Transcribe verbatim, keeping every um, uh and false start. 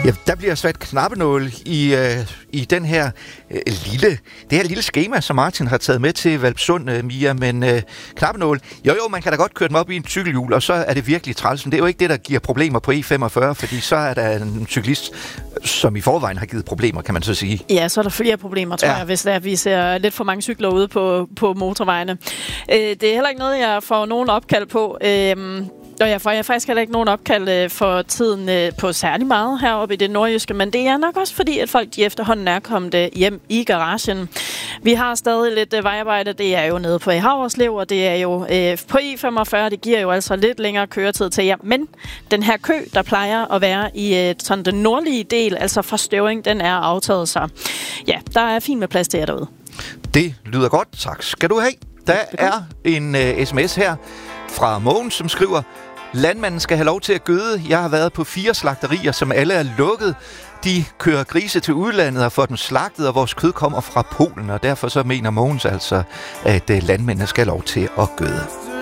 Ja, der bliver sat knappenål i, øh, i den her øh, lille, det her lille skema, som Martin har taget med til Hvalpsund, øh, Mia, men øh, knappenål, jo jo, man kan da godt køre dem op i en cykelhjul, og så er det virkelig træls. Det er jo ikke det, der giver problemer på E femogfyrre, fordi så er der en cyklist, som i forvejen har givet problemer, kan man så sige. Ja, så er der flere problemer, tror ja. jeg, hvis det er, vi ser lidt for mange cykler ude på, på motorvejene. Øh, det er heller ikke noget, jeg får nogen opkald på. Øh, Og jeg får jeg faktisk heller ikke nogen opkald øh, for tiden øh, på særlig meget heroppe i det nordjyske, men det er nok også fordi, at folk de efterhånden er kommet øh, hjem i garagen. Vi har stadig lidt øh, vejarbejde, det er jo nede på Haverslev, og det er jo øh, på E femogfyrre, det giver jo altså lidt længere køretid til jer. Men den her kø, der plejer at være i øh, sådan den nordlige del, altså fra Støvring, den er aftaget sig. Ja, der er fint med plads til jer derude. Det lyder godt, tak skal du have. Der er en øh, sms her fra Mogens, som skriver: landmanden skal have lov til at gøde. Jeg har været på fire slagterier, som alle er lukket. De kører grise til udlandet og får dem slagtet, og vores kød kommer fra Polen. Og derfor så mener Mogens altså, at landmændene skal have lov til at gøde.